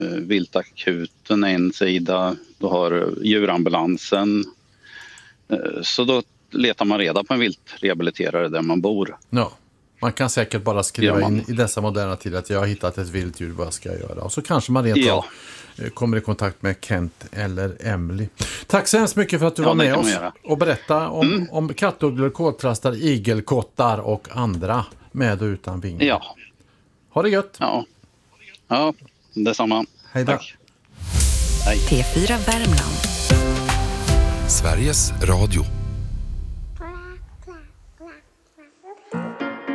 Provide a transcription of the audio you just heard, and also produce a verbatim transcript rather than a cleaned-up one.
viltakuten en sida, du har djurambulansen. Så då letar man reda på en viltrehabiliterare där man bor. Ja, man kan säkert bara skriva in i dessa moderna tider att jag har hittat ett vilddjur, vad ska jag göra? Och så kanske man rent ja. av kommer i kontakt med Kent eller Emily. Tack så hemskt mycket för att du ja, var med oss och berätta om, mm. om kattugglor, koltrastar, igelkottar och andra med och utan vingar. Ja. Ha det gött. Ja, ja detsamma. Hej då. P fyra Värmland. Sveriges Radio.